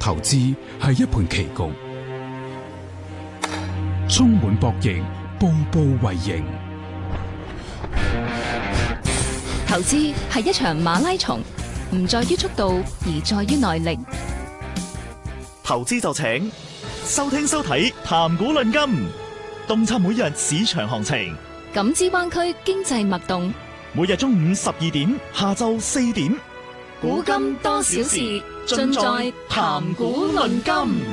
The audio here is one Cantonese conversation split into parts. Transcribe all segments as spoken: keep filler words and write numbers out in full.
投資係一盤棋局，充滿博弈，步步為營。 投資係一場馬拉松，唔在於速度，而在於耐力。 投資就請收聽收睇談股論金，洞察每日市場行情， 感知灣區經濟脈動。 每日中午十二點，下晝四點， 股金多少事，盡在談股論金。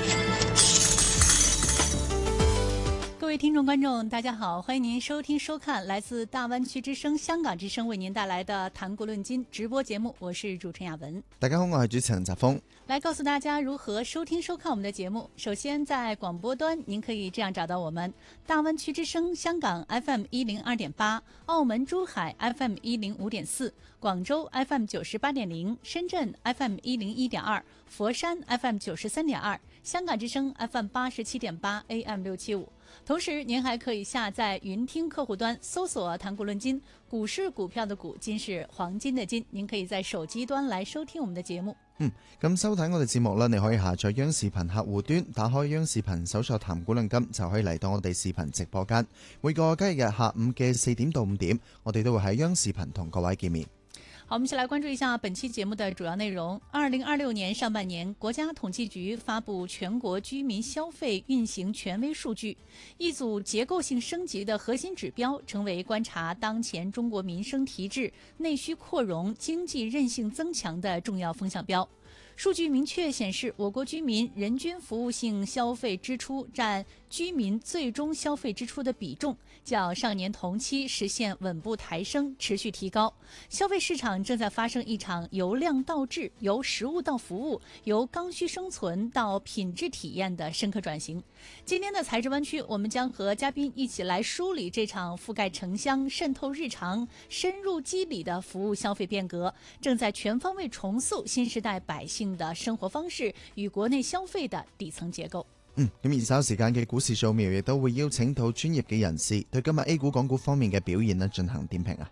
各位聽眾觀眾大家好，歡迎您收聽收看來自大灣區之聲香港之聲為您帶來的談股論金直播節目，我是主持人亞文。 大家好，我係主持人澤峰， 來告訴大家如何收聽收看我們的節目。首先在廣播端您可以這樣找到我們：大灣區之聲香港 F M 一零二點八，澳門珠海 F M 一零五點四，廣州 F M 九十八點零，深圳 F M 一零一點二，佛山 F M 九十三點二，香港之聲 F M 八十七點八 A M 六七五。同時您還可以下載雲聽客戶端，搜索談股論金，股市股票的股，金是黃金的金，您可以在手機端來收聽我們的節目。 嗯，咁收睇我哋節目呢，你可以下載央視頻客戶端，打開央視頻搜索談股論金，就可以嚟到我哋視頻直播間。每個交易日下午嘅四點到五點，我哋都會喺央視頻同各位見面。 好，我們先來關注一下本期節目的主要內容。二零二六年上半年，國家統計局發布全國居民消費運行權威數據，一組結構性升級的核心指標，成為觀察當前中國民生提質、內需擴容、經濟韌性增強的重要風向標。數據明確顯示，我國居民人均服務性消費支出佔居民最終消費支出的比重，較上年同期實現穩步抬升，持續提高。消費市場正在發生一場由量到質、由實物到服務、由剛需生存到品質體驗的深刻轉型。今天的財智灣區，我們將和嘉賓一起來梳理這場覆蓋城鄉、滲透日常、深入肌理的服務消費變革，正在全方位重塑新時代百姓的生活方式與國內消費的底層結構。 嗯，咁而稍時間嘅股市掃描亦都會邀請到專業嘅人士對今日 A 股、港股方面嘅表現呢進行點評啊。